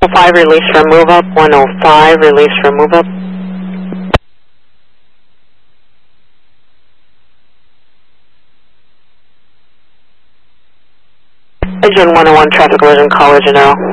105, release for move up. 105, release for move up. Engine 101, traffic collision, caller Janelle.